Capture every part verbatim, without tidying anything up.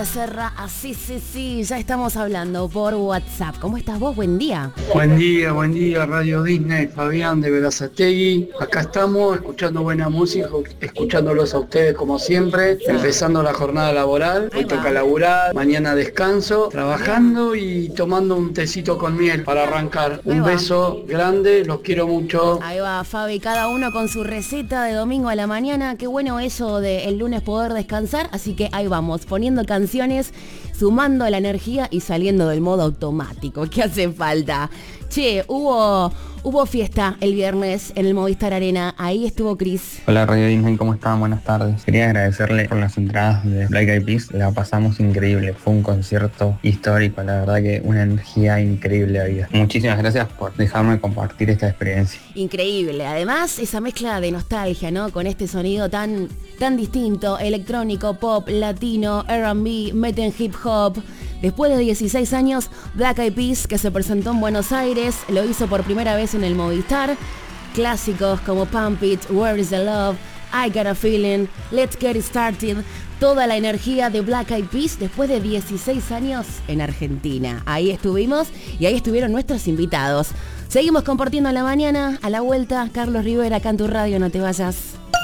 Becerra, así, sí, sí, ya estamos hablando por WhatsApp. ¿Cómo estás vos? Buen día. Buen día, buen día, Radio Disney, Fabián de Berazategui. Acá estamos escuchando buena música, escuchándolos a ustedes como siempre, empezando la jornada laboral. Hoy toca laburar, mañana descanso, trabajando y tomando un tecito con miel para arrancar. Un beso grande, los quiero mucho. Ahí va, Fabi, cada uno con su receta de domingo a la mañana. Qué bueno eso de el lunes poder descansar, así que ahí vamos, poniendo canciones, sumando la energía y saliendo del modo automático. ¿Qué hace falta? Che, hubo, hubo fiesta el viernes en el Movistar Arena. Ahí estuvo Chris. Hola Radio Disney, ¿cómo están? Buenas tardes. Quería agradecerle por las entradas de Black Eyed Peas. La pasamos increíble. Fue un concierto histórico. La verdad que una energía increíble había. Muchísimas gracias por dejarme compartir esta experiencia. Increíble. Además, esa mezcla de nostalgia, ¿no? Con este sonido tan, tan distinto. Electrónico, pop, latino, R and B, meten hip hop. Después de dieciséis años, Black Eyed Peas, que se presentó en Buenos Aires, lo hizo por primera vez en el Movistar. Clásicos como Pump It, Where is the Love, I Got a Feeling, Let's Get It Started. Toda la energía de Black Eyed Peas después de dieciséis años en Argentina. Ahí estuvimos y ahí estuvieron nuestros invitados. Seguimos compartiendo la mañana. A la vuelta, Carlos Rivera, acá en tu radio, no te vayas.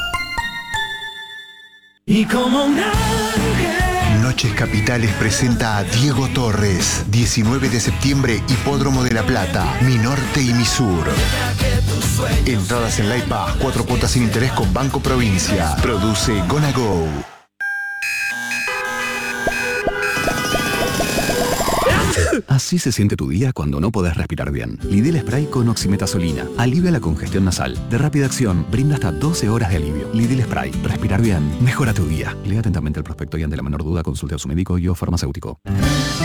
Y como un ángel. Noches Capitales presenta a Diego Torres. diecinueve de septiembre, Hipódromo de La Plata, Mi Norte y Mi Sur. Entradas en Live Pass, cuatro cuotas sin interés con Banco Provincia. Produce Gonna Go. Así se siente tu día cuando no podés respirar bien. Lidl Spray con oximetazolina. Alivia la congestión nasal. De rápida acción, brinda hasta doce horas de alivio. Lidl Spray. Respirar bien. Mejora tu día. Lea atentamente el prospecto y ante la menor duda consulte a su médico y o farmacéutico.